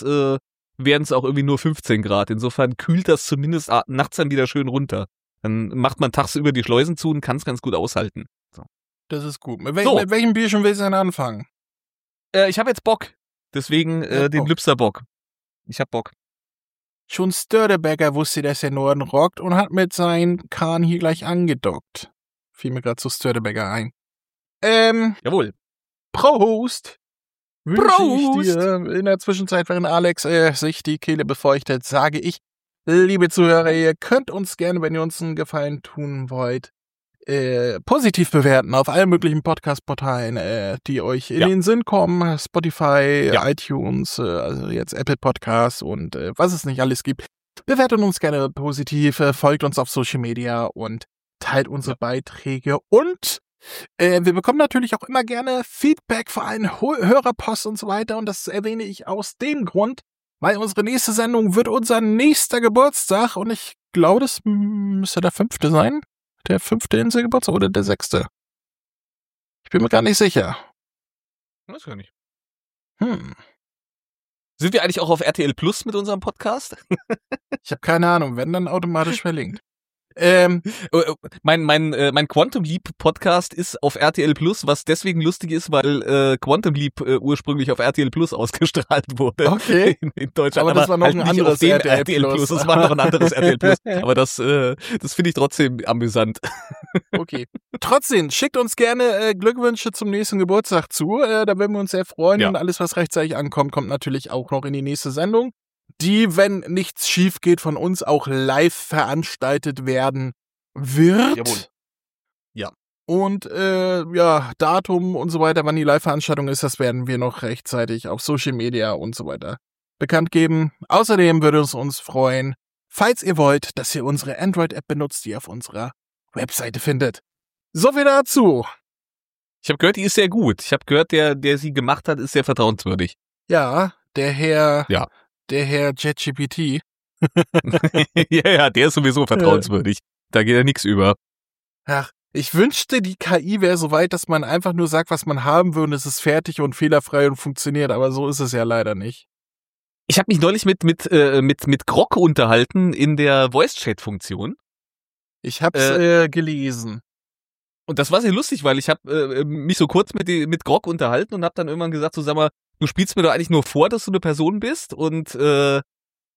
wären es auch irgendwie nur 15 Grad. Insofern kühlt das zumindest nachts dann wieder schön runter. Dann macht man tagsüber die Schleusen zu und kann es ganz gut aushalten. So. Das ist gut. Mit welchem Bierchen willst du denn anfangen? Ich habe jetzt Bock. Deswegen den Lübster-Bock. Ich hab Bock. Schon Störtebeker wusste, dass der Norden rockt und hat mit seinem Kahn hier gleich angedockt. Fiel mir gerade zu Störtebeker ein. Jawohl. Prost! Prost! Ich dir in der Zwischenzeit, während Alex sich die Kehle befeuchtet, sage ich, liebe Zuhörer, ihr könnt uns gerne, wenn ihr uns einen Gefallen tun wollt, positiv bewerten auf allen möglichen Podcast-Portalen, die euch in den Sinn kommen. Spotify, iTunes, also jetzt Apple Podcasts und was es nicht alles gibt. Bewertet uns gerne positiv, folgt uns auf Social Media und teilt unsere Beiträge. Und wir bekommen natürlich auch immer gerne Feedback, vor allem Hörerpost und so weiter. Und das erwähne ich aus dem Grund, weil unsere nächste Sendung wird unser nächster Geburtstag. Und ich glaube, das müsste der 5. sein. Der 5. Inselgeburtstag oder der 6.? Ich bin mir gar nicht sicher. Weiß gar nicht. Sind wir eigentlich auch auf RTL Plus mit unserem Podcast? Ich habe keine Ahnung, wenn dann automatisch verlinkt. Mein Quantum Leap Podcast ist auf RTL Plus, was deswegen lustig ist, weil Quantum Leap ursprünglich auf RTL Plus ausgestrahlt wurde. Okay. In Deutschland. Aber das war noch halt ein nicht anderes auf dem RTL Plus. Das war noch ein anderes RTL Plus. Aber das finde ich trotzdem amüsant. Okay. Trotzdem, schickt uns gerne Glückwünsche zum nächsten Geburtstag zu. Da würden wir uns sehr freuen. Ja. Und alles, was rechtzeitig ankommt, kommt natürlich auch noch in die nächste Sendung, die, wenn nichts schief geht, von uns auch live veranstaltet werden wird. Jawohl. Ja. Und Datum und so weiter, wann die Live-Veranstaltung ist, das werden wir noch rechtzeitig auf Social Media und so weiter bekannt geben. Außerdem würde es uns freuen, falls ihr wollt, dass ihr unsere Android-App benutzt, die ihr auf unserer Webseite findet. So viel dazu. Ich habe gehört, die ist sehr gut. Ich habe gehört, der sie gemacht hat, ist sehr vertrauenswürdig. Ja, der Herr ChatGPT. ja, der ist sowieso vertrauenswürdig. Da geht ja nichts über. Ach, ich wünschte, die KI wäre so weit, dass man einfach nur sagt, was man haben will und es ist fertig und fehlerfrei und funktioniert, aber so ist es ja leider nicht. Ich habe mich neulich mit Grok unterhalten in der Voice-Chat-Funktion. Ich hab's gelesen. Und das war sehr lustig, weil ich habe mich so kurz mit Grok unterhalten und habe dann irgendwann gesagt, so sag mal, du spielst mir doch eigentlich nur vor, dass du eine Person bist. Und hat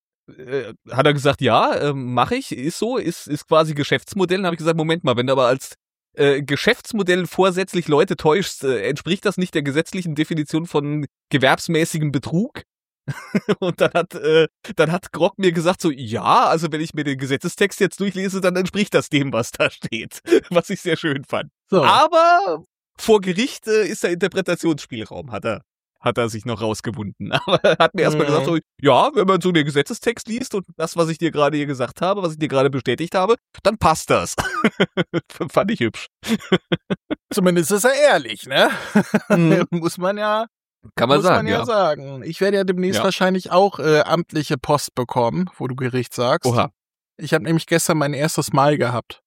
er gesagt, ja, mache ich, ist so, ist quasi Geschäftsmodell. Dann habe ich gesagt, Moment mal, wenn du aber als Geschäftsmodell vorsätzlich Leute täuschst, entspricht das nicht der gesetzlichen Definition von gewerbsmäßigem Betrug? Und dann hat Grok mir gesagt so, ja, also wenn ich mir den Gesetzestext jetzt durchlese, dann entspricht das dem, was da steht. Was ich sehr schön fand. So. Aber vor Gericht ist da Interpretationsspielraum, hat er sich noch rausgewunden. Aber er hat mir erstmal gesagt so, ja, wenn man so den Gesetzestext liest und das, was ich dir gerade hier gesagt habe, was ich dir gerade bestätigt habe, dann passt das. Fand ich hübsch. Zumindest ist er ehrlich, ne? Muss man ja sagen. Ich werde ja demnächst wahrscheinlich auch amtliche Post bekommen, wo du Gericht sagst. Oha. Ich habe nämlich gestern mein erstes Mal gehabt.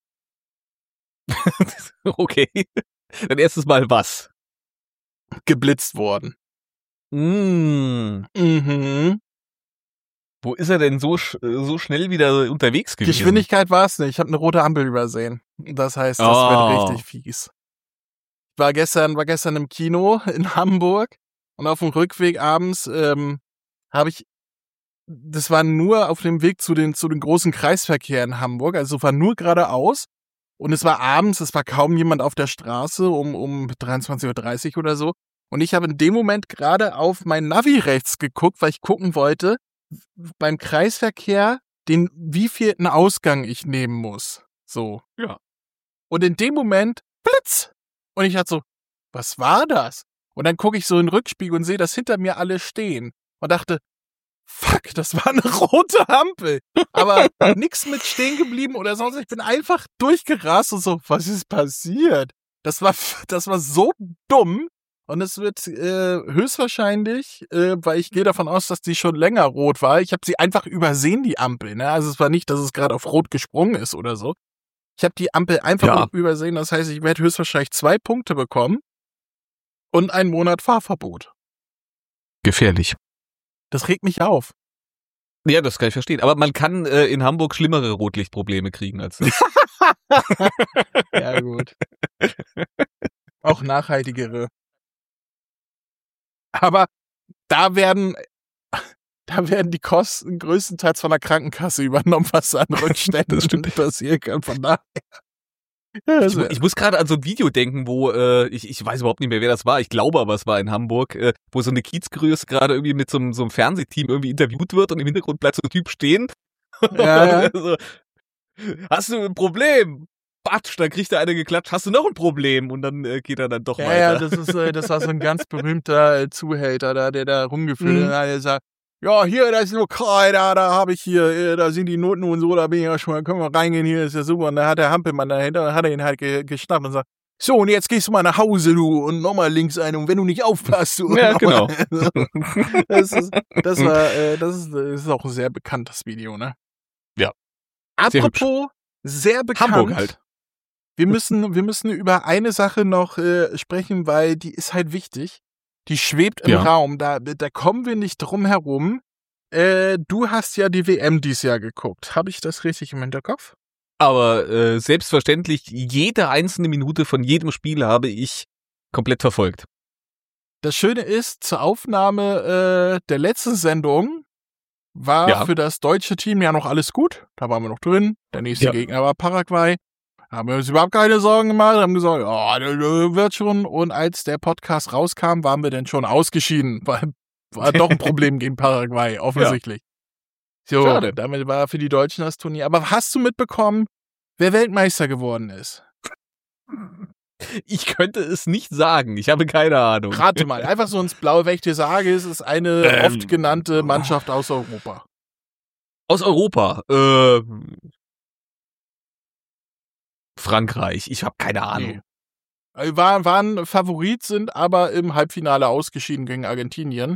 Okay. Dein erstes Mal was? Geblitzt worden. Mhm. Wo ist er denn so schnell wieder unterwegs gewesen? Geschwindigkeit war es nicht. Ich habe eine rote Ampel übersehen. Das heißt, das wird richtig fies. Ich war gestern im Kino in Hamburg und auf dem Rückweg abends das war nur auf dem Weg zu den großen Kreisverkehr in Hamburg, also war nur geradeaus und es war abends, es war kaum jemand auf der Straße um 23:30 Uhr oder so. Und ich habe in dem Moment gerade auf mein Navi rechts geguckt, weil ich gucken wollte, beim Kreisverkehr, den wievielten Ausgang ich nehmen muss. So. Ja. Und in dem Moment, Blitz! Und ich dachte so, was war das? Und dann gucke ich so in den Rückspiegel und sehe, dass hinter mir alle stehen. Und dachte, fuck, das war eine rote Ampel. Aber nix mit stehen geblieben oder sonst. Ich bin einfach durchgerast und so, was ist passiert? Das war so dumm. Und es wird höchstwahrscheinlich, weil ich gehe davon aus, dass die schon länger rot war. Ich habe sie einfach übersehen, die Ampel. Ne? Also es war nicht, dass es gerade auf rot gesprungen ist oder so. Ich habe die Ampel einfach übersehen. Das heißt, ich werde höchstwahrscheinlich 2 Punkte bekommen und einen Monat Fahrverbot. Gefährlich. Das regt mich auf. Ja, das kann ich verstehen. Aber man kann in Hamburg schlimmere Rotlichtprobleme kriegen als das. Ja, gut. Auch nachhaltigere. Aber da werden die Kosten größtenteils von der Krankenkasse übernommen, was an Rückständen passieren kann. Von daher. Ich muss gerade an so ein Video denken, wo, ich weiß überhaupt nicht mehr, wer das war. Ich glaube aber, es war in Hamburg, wo so eine Kiezgröße gerade irgendwie mit so einem Fernsehteam irgendwie interviewt wird und im Hintergrund bleibt so ein Typ stehen. Ja. So, hast du ein Problem? Batsch, da kriegt er eine geklatscht. Hast du noch ein Problem? Und dann geht er dann doch weiter. Ja, das war so ein ganz berühmter Zuhälter da, der da rumgeführt hat. Der sagt, ja, hier, das ist Lokal, da habe ich hier, da sind die Noten und so, da bin ich ja schon mal, können wir reingehen, hier ist ja super. Und da hat der Hampelmann dahinter, und hat er ihn halt geschnappt und sagt, so, und jetzt gehst du mal nach Hause, du, und nochmal links ein, und wenn du nicht aufpasst, du. Ja, genau. Das ist auch ein sehr bekanntes Video, ne? Ja. Apropos sehr bekannt. Hamburg halt. Wir müssen über eine Sache noch sprechen, weil die ist halt wichtig. Die schwebt im Raum. Da kommen wir nicht drum herum. Du hast ja die WM dieses Jahr geguckt. Habe ich das richtig im Hinterkopf? Aber selbstverständlich, jede einzelne Minute von jedem Spiel habe ich komplett verfolgt. Das Schöne ist, zur Aufnahme der letzten Sendung war für das deutsche Team ja noch alles gut. Da waren wir noch drin. Der nächste Gegner war Paraguay. Haben wir uns überhaupt keine Sorgen gemacht, haben gesagt, ja, das wird schon. Und als der Podcast rauskam, waren wir dann schon ausgeschieden, weil war doch ein Problem gegen Paraguay, offensichtlich. So, schade. Damit war für die Deutschen das Turnier. Aber hast du mitbekommen, wer Weltmeister geworden ist? Ich könnte es nicht sagen, ich habe keine Ahnung. Rate mal, einfach so ins Blaue, wenn ich dir sage, es ist eine oft genannte Mannschaft aus Europa. Aus Europa? Frankreich, ich habe keine Ahnung. Nee. Waren Favorit, sind aber im Halbfinale ausgeschieden gegen Argentinien.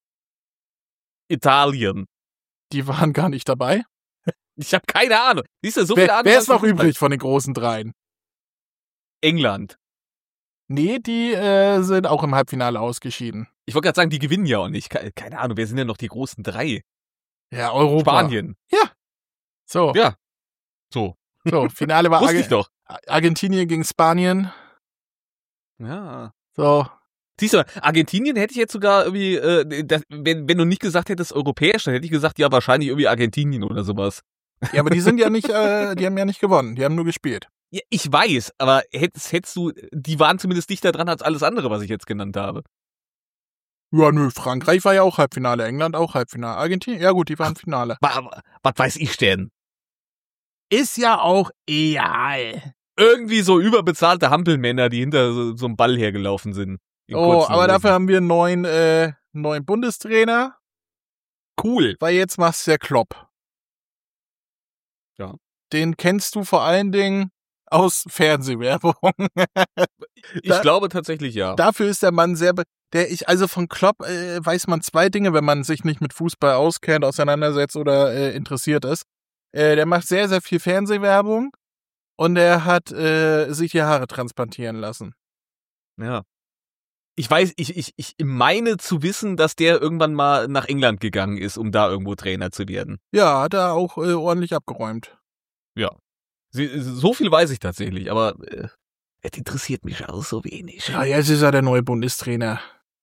Italien. Die waren gar nicht dabei. Ich habe keine Ahnung. Siehst du, so viele Ahnung. Wer ist noch übrig von den großen dreien? England. Nee, die sind auch im Halbfinale ausgeschieden. Ich wollte gerade sagen, die gewinnen ja auch nicht. Keine Ahnung, wer sind denn noch die großen drei? Ja, Europa. Spanien. Ja. So. Ja. So, Finale war wusste ich doch. Argentinien gegen Spanien. Ja. So. Siehst du, Argentinien hätte ich jetzt sogar irgendwie, wenn du nicht gesagt hättest europäisch, dann hätte ich gesagt, ja, wahrscheinlich irgendwie Argentinien oder sowas. Ja, aber die sind ja nicht, die haben ja nicht gewonnen, die haben nur gespielt. Ja, ich weiß, aber hättest du, die waren zumindest dichter dran als alles andere, was ich jetzt genannt habe. Ja, nö, Frankreich war ja auch Halbfinale, England auch Halbfinale, Argentinien, ja gut, die waren Finale. Was weiß ich denn? Ist ja auch egal. Irgendwie so überbezahlte Hampelmänner, die hinter so einem Ball hergelaufen sind. Oh, aber dafür haben wir einen neuen Bundestrainer. Cool. Weil jetzt machst du ja Klopp. Ja. Den kennst du vor allen Dingen aus Fernsehwerbung. Ich glaube tatsächlich ja. Dafür ist der Mann sehr... Also von Klopp weiß man zwei Dinge, wenn man sich nicht mit Fußball auskennt, auseinandersetzt oder interessiert ist. Der macht sehr, sehr viel Fernsehwerbung und er hat sich die Haare transplantieren lassen. Ja. Ich weiß, ich meine zu wissen, dass der irgendwann mal nach England gegangen ist, um da irgendwo Trainer zu werden. Ja, hat er auch ordentlich abgeräumt. Ja. So viel weiß ich tatsächlich, aber es interessiert mich auch so wenig. Ja, jetzt ist er der neue Bundestrainer.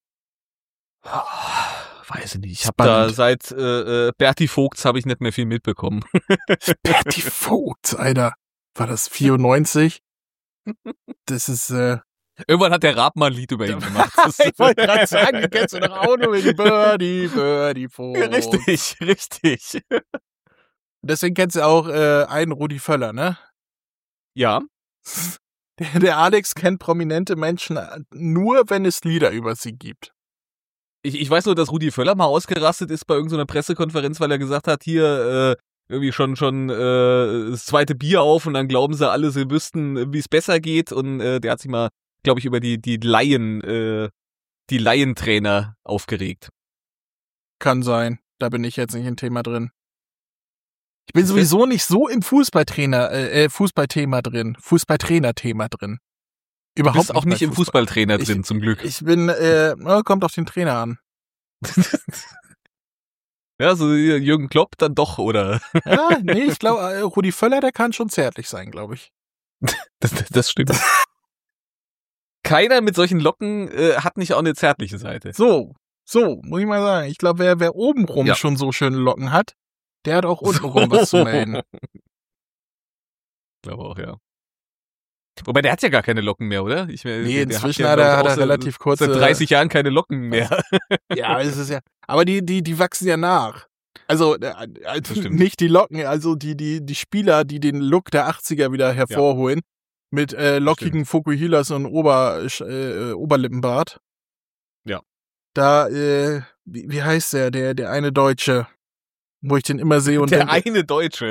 Weiß ich nicht. Ich habe da seit Berti Vogts habe ich nicht mehr viel mitbekommen. Berti Vogts, Alter. War das 94? Das ist Irgendwann hat der Raab mal ein Lied über ihn gemacht. Ich wollte gerade sagen, du kennst du doch auch nur wegen Birdie Vogts. Ja, richtig. Deswegen kennst du auch einen Rudi Völler, ne? Ja. Der Alex kennt prominente Menschen nur, wenn es Lieder über sie gibt. Ich weiß nur, dass Rudi Völler mal ausgerastet ist bei irgendeiner Pressekonferenz, weil er gesagt hat, hier irgendwie schon das zweite Bier auf und dann glauben sie alle, sie wüssten, wie es besser geht und der hat sich mal, glaube ich, über die Laientrainer aufgeregt. Kann sein. Da bin ich jetzt nicht im Thema drin. Ich bin sowieso nicht so im Fußballthema drin. Überhaupt bist auch nicht im Fußballtrainer drin, zum Glück. Ich bin, kommt auf den Trainer an. Ja, so Jürgen Klopp dann doch, oder? Ja, nee, ich glaube, Rudi Völler, der kann schon zärtlich sein, glaube ich. Das stimmt. Keiner mit solchen Locken hat nicht auch eine zärtliche Seite. So, muss ich mal sagen. Ich glaube, wer obenrum schon so schöne Locken hat, der hat auch untenrum was zu melden. Ich glaube auch, ja. Wobei, der hat ja gar keine Locken mehr, oder? Nee, inzwischen hat er relativ kurze... Seit 30 Jahren keine Locken mehr. Ja, es ist ja... Aber die wachsen ja nach. Also nicht die Locken, also die Spieler, die den Look der 80er wieder hervorholen, mit lockigen Fukuhilas und Oberlippenbart. Ja. Da, wie heißt der eine Deutsche, wo ich den immer sehe und der eine Deutsche.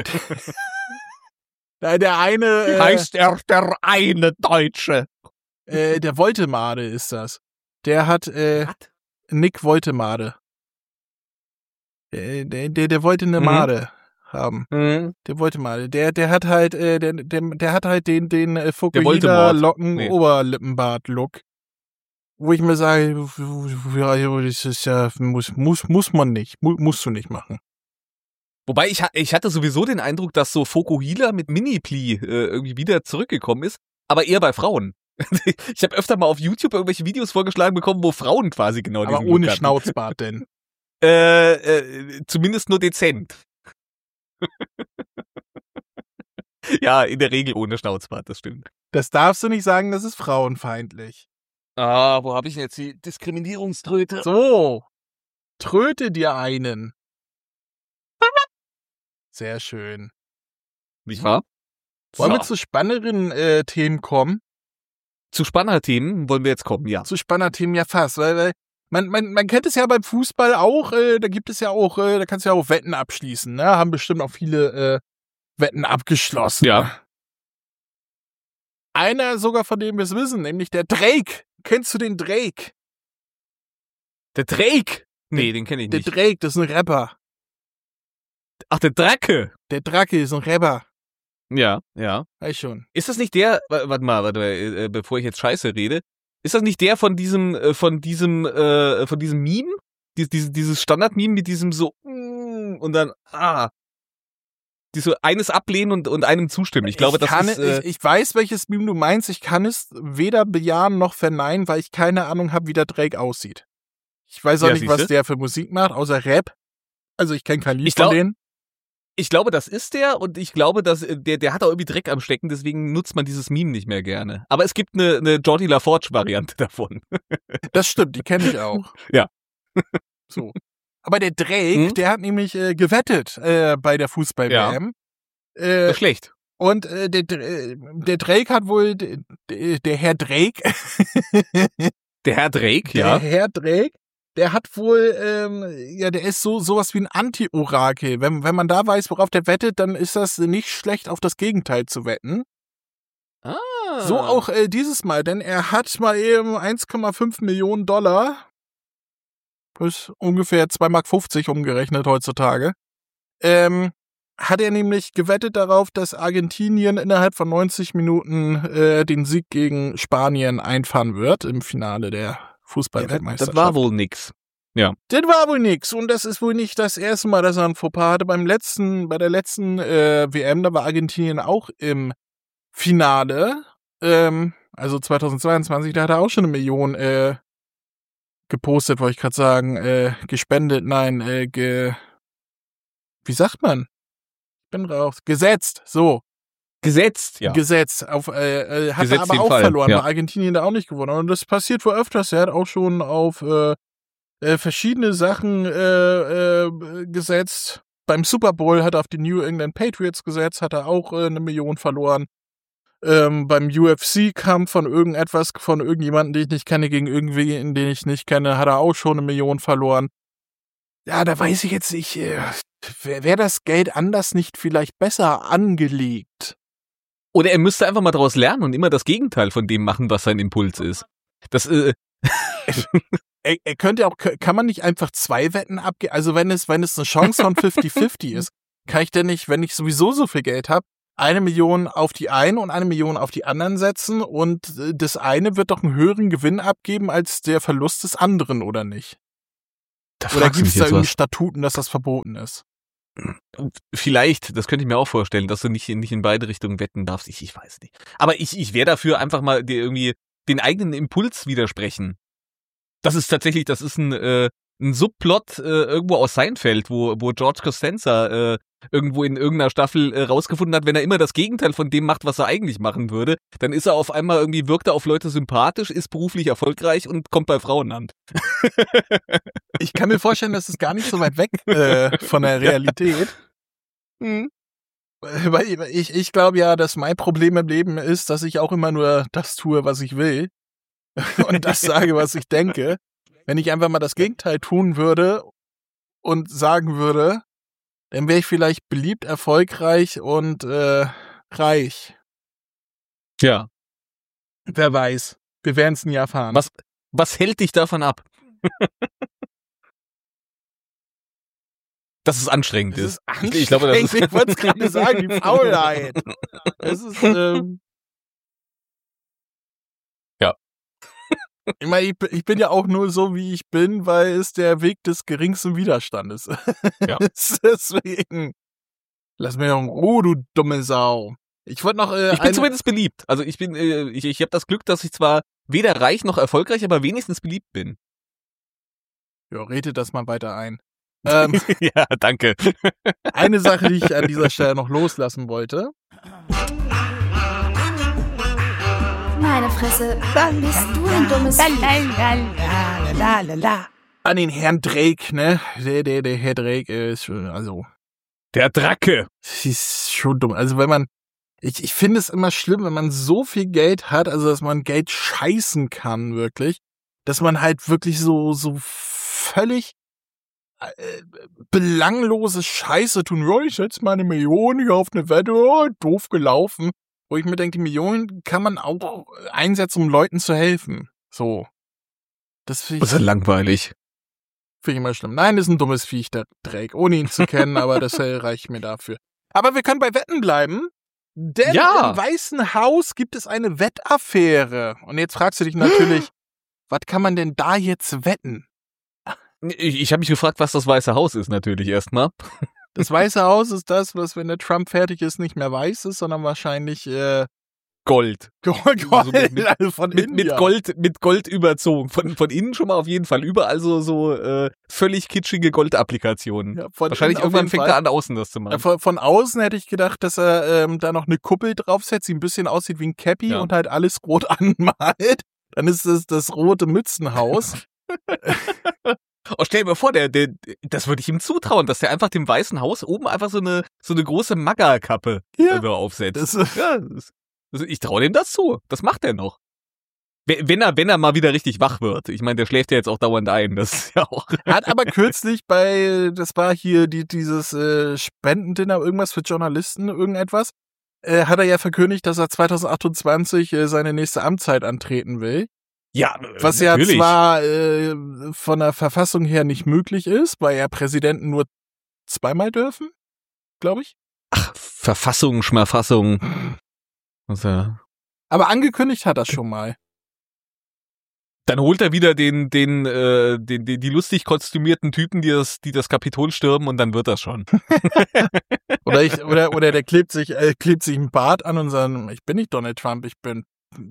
Der eine... heißt er der eine Deutsche? Der Woltemade ist das. Der hat Nick Woltemade. Der wollte eine Made haben. Der wollte Made. Der hat halt der hat halt den Fukuhila Locken Oberlippenbart Look. Wo ich mir sage, das ist ja muss man nicht, musst du nicht machen. Wobei ich hatte sowieso den Eindruck, dass so Fukuhila mit Mini-Pli irgendwie wieder zurückgekommen ist, aber eher bei Frauen. Ich habe öfter mal auf YouTube irgendwelche Videos vorgeschlagen bekommen, wo Frauen quasi genau diesen Aber ohne Look Schnauzbart denn? Zumindest nur dezent. Ja, in der Regel ohne Schnauzbart, das stimmt. Das darfst du nicht sagen, das ist frauenfeindlich. Ah, wo habe ich denn jetzt die Diskriminierungströte? So, tröte dir einen. Sehr schön. Nicht wahr? Wollen wir zu spannenderen Themen kommen? Zu Spanner-Themen wollen wir jetzt kommen, ja. Zu Spanner-Themen ja fast, weil man kennt es ja beim Fußball auch, da gibt es ja auch, da kannst du ja auch Wetten abschließen, ne? Haben bestimmt auch viele Wetten abgeschlossen. Ja. Einer sogar, von dem wir es wissen, nämlich der Drake. Kennst du den Drake? Der Drake? Nee, den kenne ich nicht. Der Drake, das ist ein Rapper. Ach, der Drake. Der Drake ist ein Rapper. Ja, ja. Weiß schon. Ist das nicht der, warte mal, bevor ich jetzt Scheiße rede, ist das nicht der von diesem Meme? Dieses Standard-Meme mit diesem so, und dann, die so eines ablehnen und einem zustimmen. Ich glaube, ich weiß, welches Meme du meinst. Ich kann es weder bejahen noch verneinen, weil ich keine Ahnung habe, wie der Drake aussieht. Ich weiß auch nicht, was der für Musik macht, außer Rap. Also ich kenne kein Lied von denen. Ich glaube, das ist der und ich glaube, dass der hat auch irgendwie Dreck am Stecken, deswegen nutzt man dieses Meme nicht mehr gerne. Aber es gibt eine Jordi LaForge-Variante davon. Das stimmt, die kenne ich auch. Ja. So. Aber der Drake, der hat nämlich gewettet bei der Fußball-WM. Das ist schlecht. Und der Drake hat wohl, der Herr Drake. Der Herr Drake, ja. Der Herr Drake. Der hat wohl, der ist sowas wie ein Anti-Orakel. Wenn man da weiß, worauf der wettet, dann ist das nicht schlecht, auf das Gegenteil zu wetten. Ah. So auch dieses Mal, denn er hat mal eben 1,5 Millionen $, das ist ungefähr 2,50 Mark umgerechnet heutzutage, hat er nämlich gewettet darauf, dass Argentinien innerhalb von 90 Minuten den Sieg gegen Spanien einfahren wird im Finale der Fußball-Weltmeisterschaft. Das war wohl nix. Ja. Das war wohl nix. Und das ist wohl nicht das erste Mal, dass er ein Fauxpas hatte. Bei der letzten WM, da war Argentinien auch im Finale. Also 2022, da hat er auch schon 1 Million gepostet, wollte ich gerade sagen. Gespendet, nein, wie sagt man? Ich bin raus. Gesetzt, so. Gesetzt, ja. Gesetzt. Hat er aber auch verloren, weil Argentinien da auch nicht gewonnen hat. Und das passiert wohl öfters. Er hat auch schon auf verschiedene Sachen gesetzt. Beim Super Bowl hat er auf die New England Patriots gesetzt, hat er auch 1 Million verloren. Beim UFC-Kampf von irgendjemandem, den ich nicht kenne, gegen irgendwen, den ich nicht kenne, hat er auch schon 1 Million verloren. Ja, da weiß ich jetzt nicht, wäre das Geld anders nicht vielleicht besser angelegt? Oder er müsste einfach mal daraus lernen und immer das Gegenteil von dem machen, was sein Impuls ist. Das er könnte auch, kann man nicht einfach 2 Wetten abgeben? Also wenn es eine Chance von 50-50 ist, kann ich denn nicht, wenn ich sowieso so viel Geld habe, 1 Million auf die einen und 1 Million auf die anderen setzen und das eine wird doch einen höheren Gewinn abgeben als der Verlust des anderen, oder nicht? Da Oder fragst du gibt mich es da jetzt irgendwie was. Statuten, dass das verboten ist? Vielleicht, das könnte ich mir auch vorstellen, dass du nicht in beide Richtungen wetten darfst. Ich weiß nicht. Aber ich wäre dafür einfach mal dir irgendwie den eigenen Impuls widersprechen. Das ist ein Subplot irgendwo aus Seinfeld, wo George Costanza irgendwo in irgendeiner Staffel rausgefunden hat, wenn er immer das Gegenteil von dem macht, was er eigentlich machen würde, dann ist er auf einmal irgendwie, wirkt er auf Leute sympathisch, ist beruflich erfolgreich und kommt bei Frauen an. Ich kann mir vorstellen, das ist gar nicht so weit weg von der Realität. Hm. Weil ich glaube ja, dass mein Problem im Leben ist, dass ich auch immer nur das tue, was ich will. Und das sage, was ich denke. Wenn ich einfach mal das Gegenteil tun würde und sagen würde, dann wäre ich vielleicht beliebt, erfolgreich und reich. Ja. Wer weiß. Wir werden es nie erfahren. Was hält dich davon ab? Dass es anstrengend ist. Ich glaube, das ist ich wollte es gerade sagen, die Faulheit. Es ist, Ja. Ich meine, ich bin ja auch nur so, wie ich bin, weil es der Weg des geringsten Widerstandes ist. Ja. Deswegen. Lass mich doch in Ruhe, du dumme Sau. Ich wollte noch ich bin zumindest beliebt. Also ich habe das Glück, dass ich zwar weder reich noch erfolgreich, aber wenigstens beliebt bin. Ja, redet das mal weiter ein. Ja, danke. Eine Sache, die ich an dieser Stelle noch loslassen wollte. Meine Fresse, bist du ein dummes An den Herrn Drake, ne? Der Herr Drake ist schon, also, Der Dracke. das ist schon dumm. Also wenn man, ich finde es immer schlimm, wenn man so viel Geld hat, also dass man Geld scheißen kann, wirklich, dass man halt wirklich so völlig belanglose Scheiße tun. Ja, ich setze meine Million hier auf eine Wette, oh, doof gelaufen. Wo ich mir denke, die Millionen kann man auch einsetzen, um Leuten zu helfen. So. Das finde Das ist ja langweilig. ich immer schlimm. Nein, ist ein dummes Viech, der Drake, ohne ihn zu kennen, aber das reicht mir dafür. Aber wir können bei Wetten bleiben, denn Ja. im Weißen Haus gibt es eine Wettaffäre. Und jetzt fragst du dich natürlich, was kann man denn da jetzt wetten? Ich habe mich gefragt, was das Weiße Haus ist, natürlich erstmal. Das Weiße Haus ist das, was, wenn der Trump fertig ist, nicht mehr weiß ist, sondern wahrscheinlich Gold. Gold Also mit also von India. Mit Gold überzogen. Von innen schon mal auf jeden Fall. Überall so völlig kitschige Goldapplikationen. Ja, von Wahrscheinlich innen auf irgendwann jeden fängt Fall. er an, außen das zu machen. Von außen hätte ich gedacht, dass er da noch eine Kuppel draufsetzt, die ein bisschen aussieht wie ein Cappy Ja. und halt alles rot anmalt. Dann ist es das rote Mützenhaus. Oh, stell dir mal vor, das würde ich ihm zutrauen, dass der einfach dem Weißen Haus oben einfach so eine große Magga-Kappe Ja. aufsetzt. Das, Ja, ich traue dem das zu. Das macht er noch. Wenn er mal wieder richtig wach wird. Ich meine, der schläft ja jetzt auch dauernd ein. Das ist ja auch. hat aber kürzlich das war hier dieses Spendendinner, irgendwas für Journalisten, irgendetwas, hat er ja verkündigt, dass er 2028 seine nächste Amtszeit antreten will. Ja, Was natürlich. ja zwar von der Verfassung her nicht möglich ist, weil ja Präsidenten nur zweimal dürfen, glaube ich. Verfassung, Schmerfassung. Also, Aber angekündigt hat er schon mal. dann holt er wieder die lustig kostümierten Typen, die das Kapitol stürmen, und dann wird das schon. Oder der klebt sich einen Bart an und sagt, ich bin nicht Donald Trump, ich bin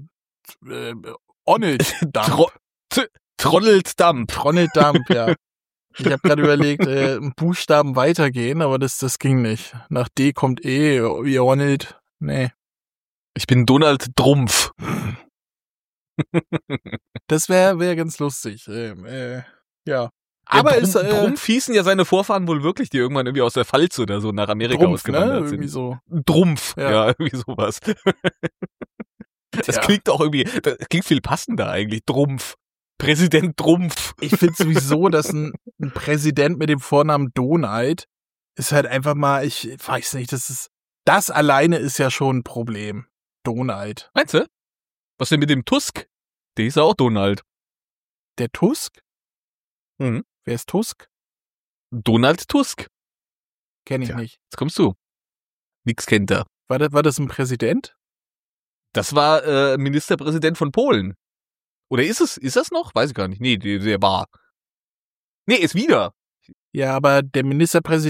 Donald Dump. Trollelt Dump. Donald Dump, ja. Ich habe gerade überlegt, einen Buchstaben weitergehen, aber das ging nicht. Nach D kommt E, wie Donald. Nee. Ich bin Donald Drumpf. Das wäre ganz lustig. Ja. Aber ist Drumpf hießen ja seine Vorfahren wohl wirklich, die irgendwann irgendwie aus der Pfalz oder so nach Amerika Drumpf, ne? ausgewandert Irgendwie sind. so. Drumpf, Ja. ja, irgendwie sowas. Das Ja. klingt auch irgendwie, das klingt viel passender eigentlich. Drumpf. Präsident Drumpf. Ich finde sowieso, dass ein Präsident mit dem Vornamen Donald ist halt einfach mal, ich weiß nicht, das alleine ist ja schon ein Problem. Donald. Meinst du? Was denn mit dem Tusk? Der ist ja auch Donald. Der Tusk? Mhm. Wer ist Tusk? Donald Tusk. Kenne ich Tja. nicht. Jetzt kommst du. Nix kennt er. War das ein Präsident? Das war Ministerpräsident von Polen. Oder ist das noch? Weiß ich gar nicht. Nee, der war. Nee, ist wieder. Ja, aber der Ministerpräsident